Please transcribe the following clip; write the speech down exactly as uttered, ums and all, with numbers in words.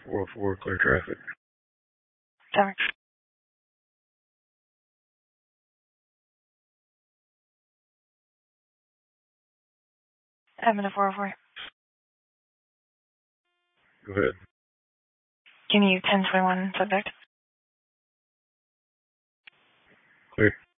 four oh four, clear traffic. Tower. Admin to four oh four. Go ahead. Give me ten twenty-one subject. Clear.